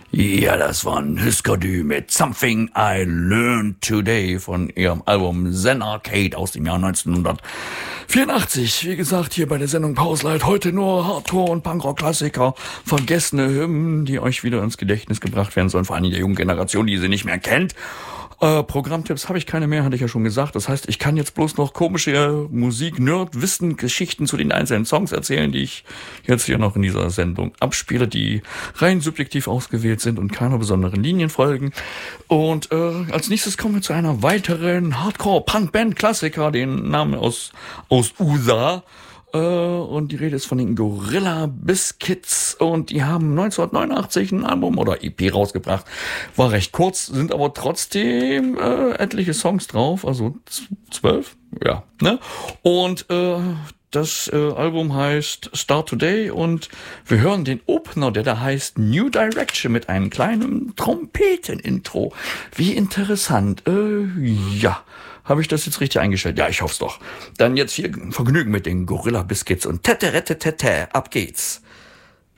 Ja, das war ein Husker Du mit Something I Learned Today von ihrem Album Zen Arcade aus dem Jahr 1984. Wie gesagt, hier bei der Sendung Pauslight heute nur Hardcore- und Punkrock-Klassiker, vergessene Hymnen, die euch wieder ins Gedächtnis gebracht werden sollen, vor allem der jungen Generation, die sie nicht mehr kennt. Programmtipps habe ich keine mehr, hatte ich ja schon gesagt. Das heißt, ich kann jetzt bloß noch komische Musik-Nerd-Wissen, Geschichten zu den einzelnen Songs erzählen, die ich jetzt hier noch in dieser Sendung abspiele, die rein subjektiv ausgewählt sind und keiner besonderen Linien folgen. Und als nächstes kommen wir zu einer weiteren Hardcore-Punk-Band-Klassiker, den Namen aus USA. Und die Rede ist von den Gorilla Biscuits und die haben 1989 ein Album oder EP rausgebracht. War recht kurz, sind aber trotzdem etliche Songs drauf, also 12, ja, ne? Und das Album heißt Start Today und wir hören den Opener, der da heißt New Direction mit einem kleinen Trompeten-Intro. Wie interessant. Ja. Habe ich das jetzt richtig eingestellt? Ja, ich hoffe es doch. Dann jetzt hier Vergnügen mit den Gorilla Biscuits und Tete, ab geht's.